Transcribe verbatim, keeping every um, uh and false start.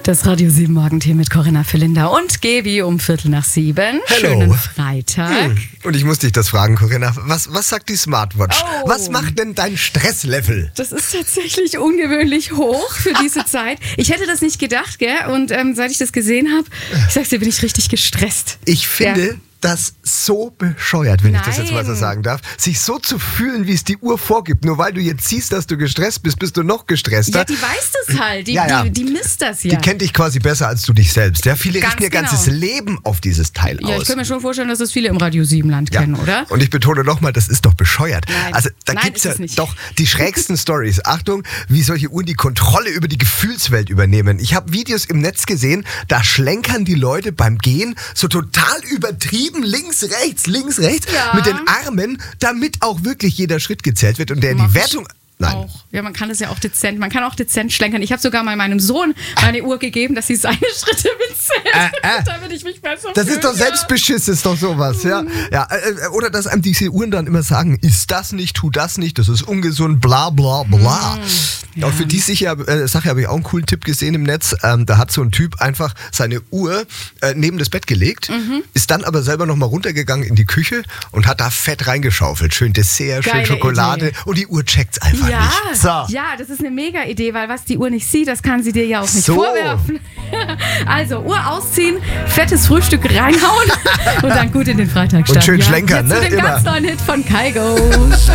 Das Radio sieben Morgentier mit Corinna Philinda und Gaby um Viertel nach sieben. Hello. Schönen Freitag. Hm. Und ich muss dich das fragen, Corinna. Was, was sagt die Smartwatch? Oh. Was macht denn dein Stresslevel? Das ist tatsächlich ungewöhnlich hoch für diese Zeit. Ich hätte das nicht gedacht, gell? Und ähm, seit ich das gesehen habe, ich sag's dir, bin ich richtig gestresst. Ich finde... Ja. Das so bescheuert, wenn Nein. ich das jetzt mal so sagen darf, sich so zu fühlen, wie es die Uhr vorgibt. Nur weil du jetzt siehst, dass du gestresst bist, bist du noch gestresster. Ja, die weiß das halt. Die, ja, ja. die, die misst das ja. Die kennt dich quasi besser als du dich selbst. Ja, viele Ganz richten ihr genau. ganzes Leben auf dieses Teil ja, aus. ich kann mir schon vorstellen, dass das viele im Radio sieben Land Ja. kennen, oder? Und ich betone nochmal, das ist doch bescheuert. Nein. Also da Nein, gibt's ist ja es nicht. doch die schrägsten Stories. Achtung, wie solche Uhren die Kontrolle über die Gefühlswelt übernehmen. Ich habe Videos im Netz gesehen, da schlenkern die Leute beim Gehen so total übertrieben links, rechts, links, rechts Ja. mit den Armen, damit auch wirklich jeder Schritt gezählt wird und der in Mach die ich Wertung... Nein. Auch. Ja, man kann das ja auch dezent, man kann auch dezent schlenkern. Ich habe sogar mal meinem Sohn meine Uhr gegeben, dass sie seine Schritte mitzählt, Äh, äh. damit ich mich besser Das fühle. ist doch Selbstbeschiss, ist doch sowas, ja. ja äh, oder dass einem diese Uhren dann immer sagen, ist das nicht, tu das nicht, das ist ungesund, bla bla bla. Ja. Auch für die sicher, äh, Sache habe ich auch einen coolen Tipp gesehen im Netz. Ähm, da hat so ein Typ einfach seine Uhr äh, neben das Bett gelegt, Mhm. ist dann aber selber nochmal runtergegangen in die Küche und hat da Fett reingeschaufelt. Schön Dessert, schön Geile Schokolade Idee. und die Uhr checkt's einfach Ja, nicht. So. ja, das ist eine mega Idee, weil was die Uhr nicht sieht, das kann sie dir ja auch nicht So. vorwerfen. Also, Uhr ausziehen, fettes Frühstück reinhauen und dann gut in den Freitag starten. schön ja. schlenkern, Jetzt ne? zu dem Immer. ganz neuen Hit von Kygo.